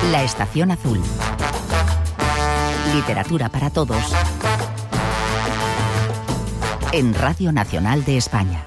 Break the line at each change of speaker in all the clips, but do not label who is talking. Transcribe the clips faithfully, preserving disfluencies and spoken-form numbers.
La Estación Azul. Literatura para todos. En Radio Nacional de España.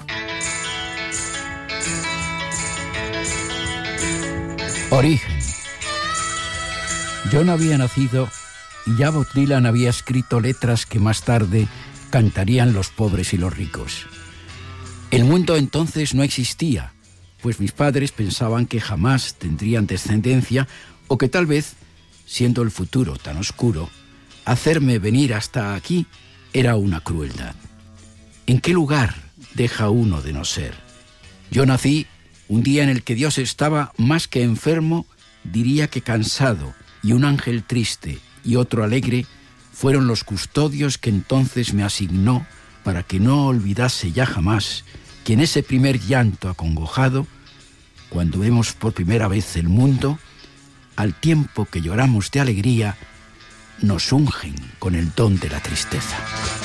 Origen. Yo no había nacido y ya Bob Dylan había escrito letras que más tarde cantarían los pobres y los ricos. El mundo entonces no existía, pues mis padres pensaban que jamás tendrían descendencia o que tal vez, siendo el futuro tan oscuro, hacerme venir hasta aquí era una crueldad. ¿En qué lugar deja uno de no ser? Yo nací un día en el que Dios estaba más que enfermo, diría que cansado, y un ángel triste y otro alegre fueron los custodios que entonces me asignó para que no olvidase ya jamás que en ese primer llanto acongojado, cuando vemos por primera vez el mundo, al tiempo que lloramos de alegría, nos ungen con el don de la tristeza.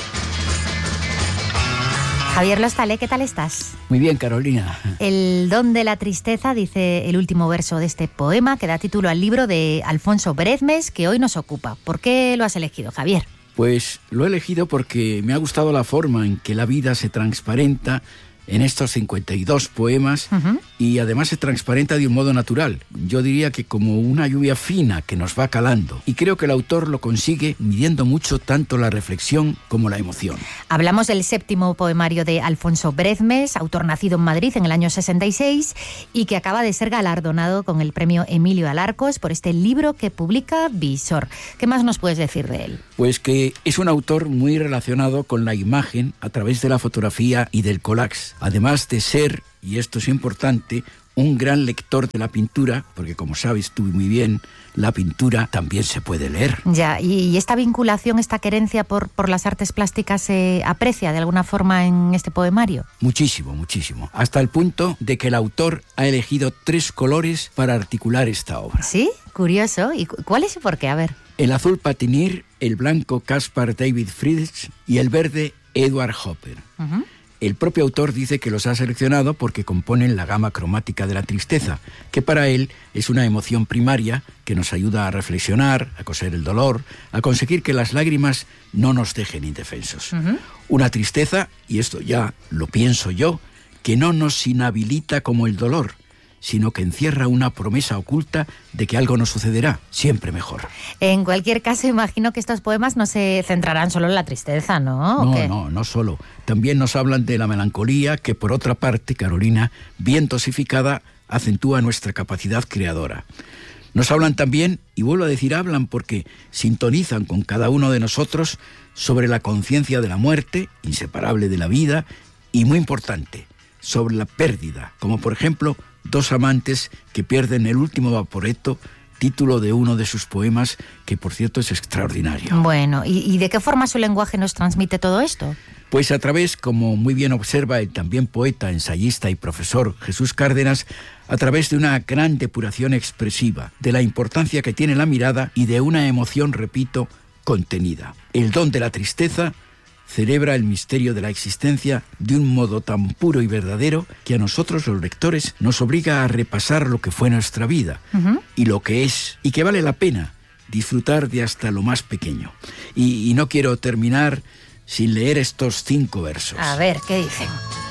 Javier Lostale, ¿qué tal estás?
Muy bien, Carolina.
El don de la tristeza, dice el último verso de este poema, que da título al libro de Alfonso Bredmes, que hoy nos ocupa. ¿Por qué lo has elegido, Javier?
Pues lo he elegido porque me ha gustado la forma en que la vida se transparenta en estos cincuenta y dos poemas, uh-huh. y además se transparenta de un modo natural. Yo diría que como una lluvia fina que nos va calando. Y creo que el autor lo consigue midiendo mucho tanto la reflexión como la emoción.
Hablamos del séptimo poemario de Alfonso Bredmes, autor nacido en Madrid en el año sesenta y seis y que acaba de ser galardonado con el premio Emilio Alarcos por este libro que publica Visor. ¿Qué más nos puedes decir de él?
Pues que es un autor muy relacionado con la imagen a través de la fotografía y del collage. Además de ser, y esto es importante, un gran lector de la pintura, porque como sabes tú muy bien, la pintura también se puede leer.
Ya, y esta vinculación, esta querencia por, por las artes plásticas se aprecia de alguna forma en este poemario.
Muchísimo, muchísimo. Hasta el punto de que el autor ha elegido tres colores para articular esta obra.
¿Sí? Curioso. ¿Y cuál es y por qué? A ver.
El azul Patinir, el blanco Caspar David Friedrich y el verde Edward Hopper. Uh-huh. El propio autor dice que los ha seleccionado porque componen la gama cromática de la tristeza, que para él es una emoción primaria que nos ayuda a reflexionar, a coser el dolor, a conseguir que las lágrimas no nos dejen indefensos. Uh-huh. Una tristeza, y esto ya lo pienso yo, que no nos inhabilita como el dolor, sino que encierra una promesa oculta de que algo nos sucederá, siempre mejor.
En cualquier caso, imagino que estos poemas no se centrarán solo en la tristeza, ¿no?
No,
¿qué?
no, no solo. También nos hablan de la melancolía, que por otra parte, Carolina, bien dosificada, acentúa nuestra capacidad creadora. Nos hablan también, y vuelvo a decir hablan porque sintonizan con cada uno de nosotros sobre la conciencia de la muerte, inseparable de la vida, y muy importante, sobre la pérdida, como por ejemplo dos amantes que pierden el último vaporeto, título de uno de sus poemas, que por cierto es extraordinario.
Bueno, ¿y, y de qué forma su lenguaje nos transmite todo esto?
Pues a través, como muy bien observa el también poeta, ensayista y profesor Jesús Cárdenas, a través de una gran depuración expresiva, de la importancia que tiene la mirada y de una emoción, repito, contenida. El don de la tristeza celebra el misterio de la existencia de un modo tan puro y verdadero que a nosotros los lectores nos obliga a repasar lo que fue nuestra vida, uh-huh. y lo que es, y que vale la pena disfrutar de hasta lo más pequeño. Y, y no quiero terminar sin leer estos cinco versos.
A ver, ¿qué dicen?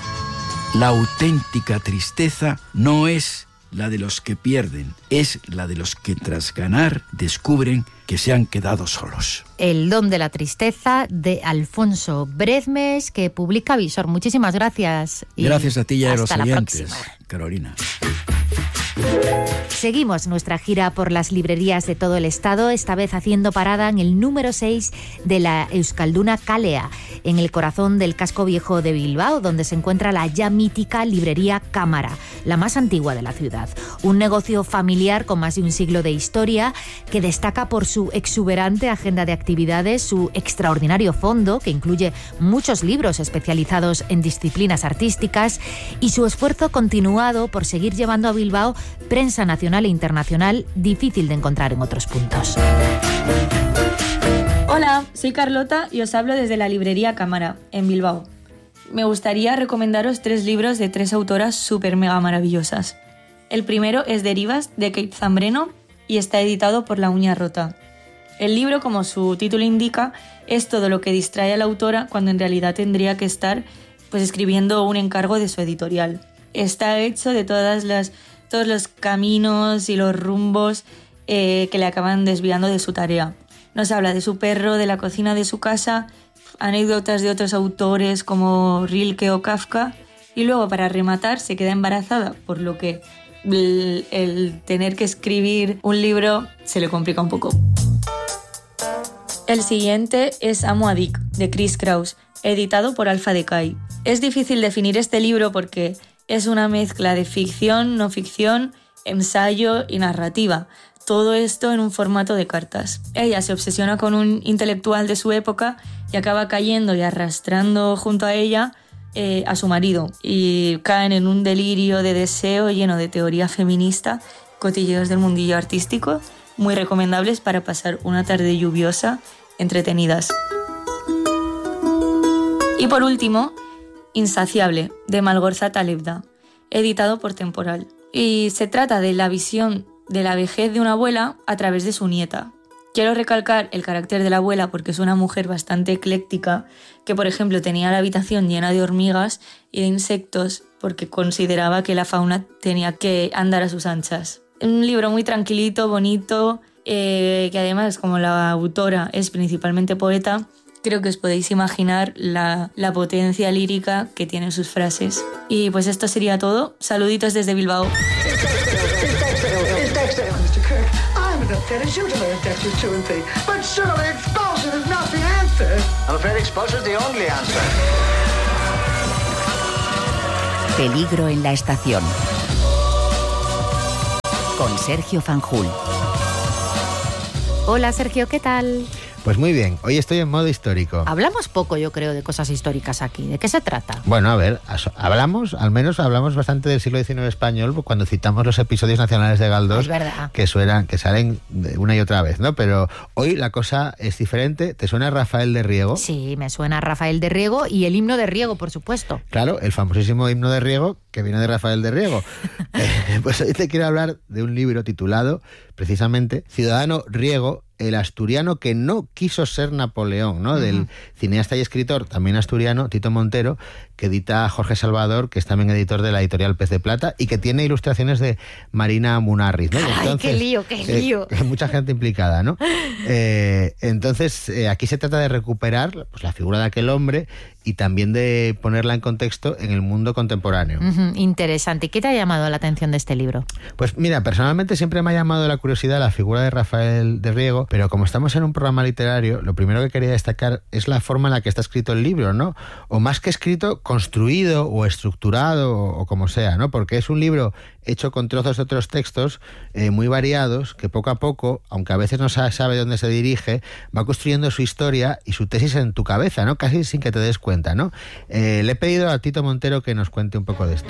La auténtica tristeza no es la de los que pierden, es la de los que tras ganar descubren que se han quedado solos.
El don de la tristeza, de Alfonso Bredmes, que publica Visor. Muchísimas gracias.
Y gracias a ti y a los
hasta
oyentes,
la próxima.
Carolina.
Seguimos nuestra gira por las librerías de todo el estado, esta vez haciendo parada en el número seis de la Euskalduna Kalea, en el corazón del casco viejo de Bilbao, donde se encuentra la ya mítica librería Cámara, la más antigua de la ciudad. Un negocio familiar con más de un siglo de historia que destaca por su exuberante agenda de actividades, su extraordinario fondo, que incluye muchos libros especializados en disciplinas artísticas, y su esfuerzo continuado por seguir llevando a Bilbao prensa nacional e internacional difícil de encontrar en otros puntos.
Hola, soy Carlota y os hablo desde la librería Cámara, en Bilbao. Me gustaría recomendaros tres libros de tres autoras súper mega maravillosas. El primero es Derivas, de Kate Zambreno, y está editado por La Uña Rota. El libro, como su título indica, es todo lo que distrae a la autora cuando en realidad tendría que estar pues, escribiendo un encargo de su editorial. Está hecho de todas las, todos los caminos y los rumbos eh, que le acaban desviando de su tarea. Nos habla de su perro, de la cocina de su casa, anécdotas de otros autores como Rilke o Kafka, y luego para rematar se queda embarazada, por lo que el, el tener que escribir un libro se le complica un poco. El siguiente es Amo a Dick, de Chris Kraus, editado por Alpha Decay. Es difícil definir este libro porque es una mezcla de ficción, no ficción, ensayo y narrativa. Todo esto en un formato de cartas. Ella se obsesiona con un intelectual de su época y acaba cayendo y arrastrando junto a ella eh, a su marido. Y caen en un delirio de deseo lleno de teoría feminista, cotilleos del mundillo artístico, muy recomendables para pasar una tarde lluviosa, entretenidas. Y por último, Insaciable, de Malgorzata Talebda, editado por Temporal. Y se trata de la visión de la vejez de una abuela a través de su nieta. Quiero recalcar el carácter de la abuela porque es una mujer bastante ecléctica que, por ejemplo, tenía la habitación llena de hormigas y de insectos porque consideraba que la fauna tenía que andar a sus anchas. Un libro muy tranquilito, bonito, eh, que además, como la autora es principalmente poeta, creo que os podéis imaginar la, la potencia lírica que tienen sus frases. Y pues esto sería todo. Saluditos desde Bilbao.
Peligro en la estación. Con Sergio Fanjul.
Hola Sergio, ¿qué tal?
Pues muy bien, hoy estoy en modo histórico.
Hablamos poco, yo creo, de cosas históricas aquí. ¿De qué se trata?
Bueno, a ver, hablamos, al menos hablamos bastante del siglo diecinueve español cuando citamos los episodios nacionales de Galdós,
es verdad,
que suenan, que salen una y otra vez, ¿no? Pero hoy la cosa es diferente. ¿Te suena Rafael de Riego?
Sí, me suena Rafael de Riego y el himno de Riego, por supuesto.
Claro, el famosísimo himno de Riego, que viene de Rafael de Riego. eh, pues hoy te quiero hablar de un libro titulado, precisamente, Ciudadano Riego, el asturiano que no quiso ser Napoleón, ¿no? Uh-huh. Del cineasta y escritor, también asturiano, Tito Montero, que edita Jorge Salvador, que es también editor de la editorial Pez de Plata y que tiene ilustraciones de Marina Munarriz, ¿no?
¡Ay, entonces, qué lío, qué lío!
Eh, mucha gente implicada, ¿no? Eh, entonces, eh, aquí se trata de recuperar pues, la figura de aquel hombre y también de ponerla en contexto en el mundo contemporáneo.
Uh-huh, interesante. ¿Y qué te ha llamado la atención de este libro?
Pues mira, personalmente siempre me ha llamado la curiosidad la figura de Rafael de Riego, pero como estamos en un programa literario, lo primero que quería destacar es la forma en la que está escrito el libro, ¿no? O más que escrito, construido o estructurado o, o como sea, ¿no? Porque es un libro hecho con trozos de otros textos eh, muy variados que poco a poco, aunque a veces no sabe dónde se dirige, va construyendo su historia y su tesis en tu cabeza, ¿no? Casi sin que te des cuenta, ¿no? Eh, le he pedido a Tito Montero que nos cuente un poco de esto.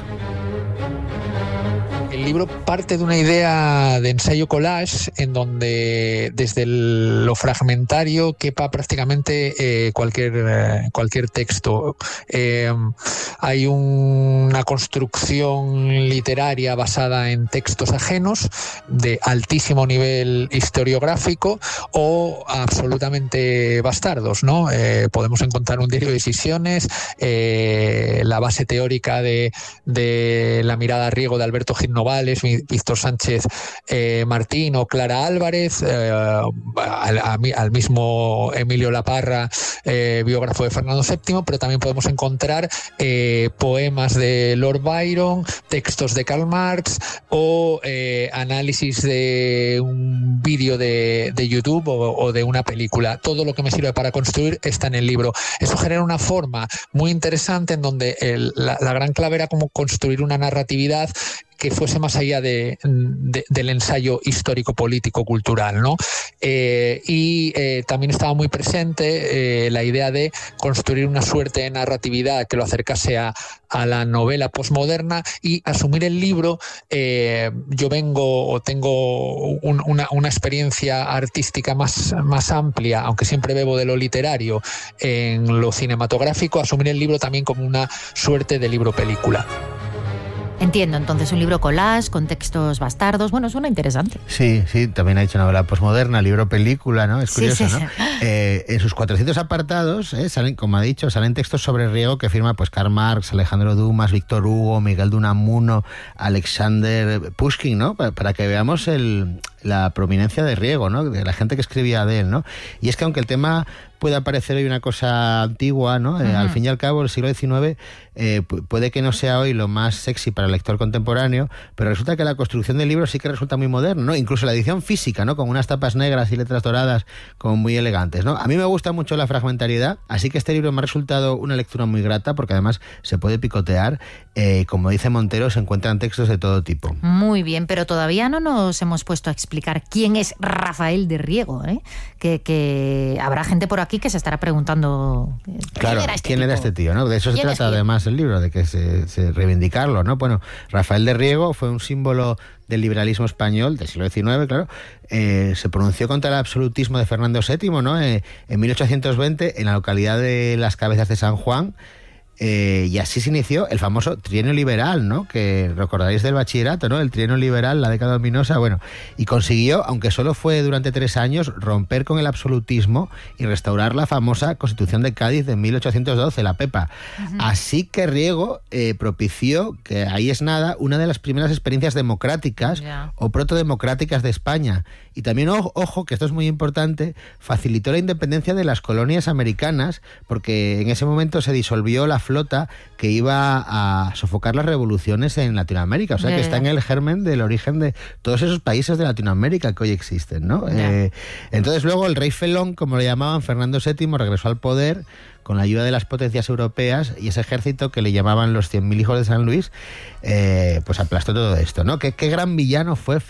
El libro parte de una idea de ensayo collage en donde desde el, lo fragmentario quepa prácticamente eh, cualquier, eh, cualquier texto. Eh, hay un, una construcción literaria basada en textos ajenos de altísimo nivel historiográfico o absolutamente bastardos, ¿no? Eh, podemos encontrar un diario de decisiones, eh, la base teórica de, de la mirada Riego de Alberto Gil Novales, Víctor Sánchez eh, Martín o Clara Álvarez, eh, al, al mismo Emilio Laparra, eh, biógrafo de Fernando séptimo, pero también podemos encontrar eh, poemas de Lord Byron, textos de Karl Marx o eh, análisis de un vídeo de, de YouTube o, o de una película. Todo lo que me sirve para construir está en el libro. Eso genera una forma muy interesante en donde el, la, la gran clave era cómo construir una narratividad que fuese más allá de, de, del ensayo histórico-político-cultural, ¿no? Eh, y eh, también estaba muy presente eh, la idea de construir una suerte de narratividad que lo acercase a, a la novela posmoderna y asumir el libro. Eh, yo vengo o tengo un, una, una experiencia artística más, más amplia, aunque siempre bebo de lo literario, en lo cinematográfico, asumir el libro también como una suerte de libro-película.
Entiendo, entonces un libro collage con textos bastardos, bueno, suena interesante.
Sí, sí, también ha dicho novela posmoderna, libro película, ¿no? Es curioso,
sí, sí,
¿no?
Sí.
Eh, en sus cuatrocientos apartados, eh, salen, como ha dicho, salen textos sobre riego que firma pues Karl Marx, Alejandro Dumas, Víctor Hugo, Miguel de Unamuno, Alexander Pushkin, ¿no? Para, para que veamos el, la prominencia de riego, ¿no? De la gente que escribía de él, ¿no? Y es que aunque el tema puede parecer hoy una cosa antigua, ¿no? Eh, uh-huh. Al fin y al cabo, el siglo diecinueve eh, puede que no sea hoy lo más sexy para el lector contemporáneo, pero resulta que la construcción del libro sí que resulta muy moderna, ¿no? Incluso la edición física, ¿no? Con unas tapas negras y letras doradas como muy elegantes, ¿no? A mí me gusta mucho la fragmentariedad, así que este libro me ha resultado una lectura muy grata porque además se puede picotear. Eh, como dice Montero, se encuentran textos de todo tipo.
Muy bien, pero todavía no nos hemos puesto a explicar quién es Rafael de Riego, ¿eh? Que, que habrá gente por aquí que se estará preguntando ¿quién
claro,
era este
quién
tipo?
era este tío, ¿no? De eso se trata además el libro, de que se, se reivindicarlo, ¿no? Bueno, Rafael de Riego fue un símbolo del liberalismo español del siglo diecinueve, claro. Eh, se pronunció contra el absolutismo de Fernando séptimo, ¿no? Eh, en mil ochocientos veinte, en la localidad de Las Cabezas de San Juan. Eh, y así se inició el famoso trienio liberal, ¿no? Que recordaréis del bachillerato, ¿no? El trienio liberal, la década ominosa, bueno, y consiguió, aunque solo fue durante tres años, romper con el absolutismo y restaurar la famosa Constitución de Cádiz de mil ochocientos doce, la Pepa. Uh-huh. Así que Riego eh, propició, que ahí es nada, una de las primeras experiencias democráticas yeah. o protodemocráticas de España. Y también, ojo, ojo, que esto es muy importante, facilitó la independencia de las colonias americanas, porque en ese momento se disolvió la flota que iba a sofocar las revoluciones en Latinoamérica, o sea yeah, que está yeah. en el germen del origen de todos esos países de Latinoamérica que hoy existen, ¿no? Yeah. Eh, entonces luego el rey Felón, como le llamaban, Fernando séptimo, regresó al poder con la ayuda de las potencias europeas y ese ejército que le llamaban los cien mil hijos de San Luis, eh, pues aplastó todo esto, ¿no? ¿Qué, qué gran villano fue